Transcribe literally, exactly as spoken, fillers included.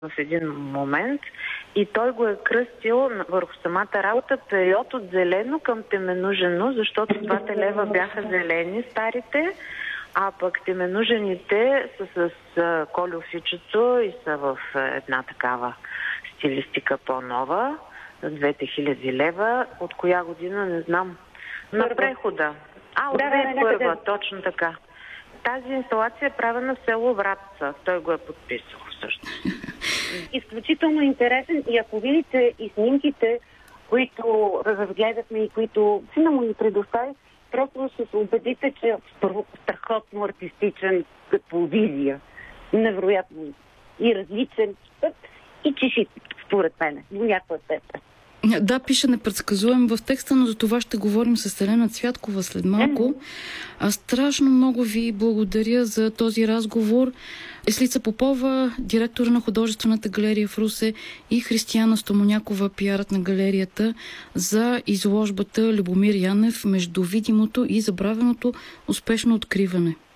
в един момент и той го е кръстил върху самата работа период от зелено към теменужено, защото двата лева бяха зелени, старите, а пък теменужените са с Кольо Фичето и са в една такава стилистика по-нова, за двете хиляди лева. От коя година, не знам. На прехода. А, от Да, две хиляди и първа, да, точно така. Тази инсталация е правена в село Вратца. Той го е подписал също. Изключително интересен и ако видите и снимките, които разгледахме и които сина му ни предостави, просто ще се убедите, че е страхотно артистичен като визия. Невероятно и различен и чешит, според мен, до някаква степен. Да, пише непредсказуем в текста, но за това ще говорим с Елена Цвяткова след малко. А страшно много ви благодаря за този разговор. Еслица Попова, директор на художествената галерия в Русе, и Християна Стомонякова, пиарът на галерията, за изложбата Любомир Янев между видимото и забравеното, успешно откриване.